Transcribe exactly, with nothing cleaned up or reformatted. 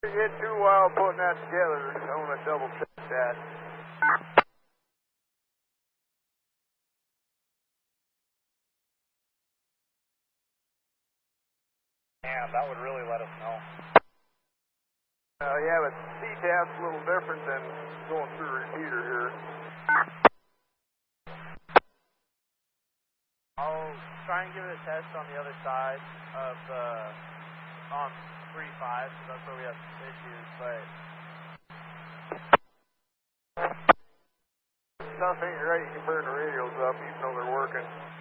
You get too wild putting that together. I want to double check that. Yeah, that would really let us know. Uh, yeah, but C TAP's a little different than going through a repeater here. I'll try and give it a test on the other side of the, on three five, because that's where we have issues, but... Stuff ain't right, you can burn the radios up even though they're working.